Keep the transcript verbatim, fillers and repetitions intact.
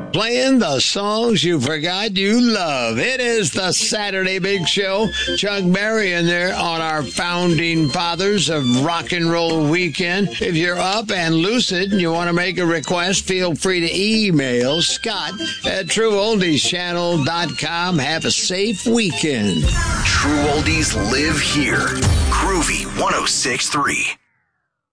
Playing the songs you forgot you love. It is the Saturday Big Show. Chuck Berry in there on our Founding Fathers of Rock and Roll Weekend. If you're up and lucid and you want to make a request, feel free to email Scott at true oldies channel dot com. Have a safe weekend. True Oldies live here. Groovy one oh six point three.